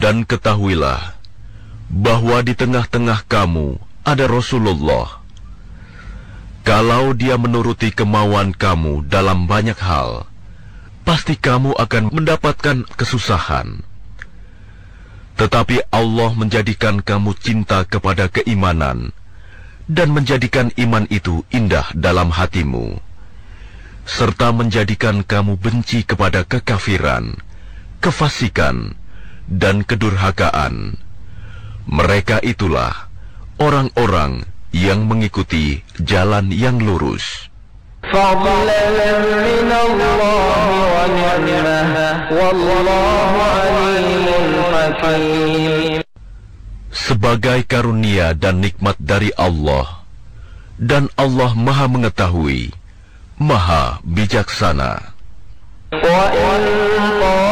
Dan ketahuilah bahwa di tengah-tengah kamu ada Rasulullah. Kalau dia menuruti kemauan kamu dalam banyak hal, pasti kamu akan mendapatkan kesusahan. Tetapi Allah menjadikan kamu cinta kepada keimanan dan menjadikan iman itu indah dalam hatimu, serta menjadikan kamu benci kepada kekafiran, kefasikan, dan kedurhakaan. Mereka itulah orang-orang yang mengikuti jalan yang lurus. Sebagai karunia dan nikmat dari Allah, dan Allah Maha Mengetahui, Maha Bijaksana.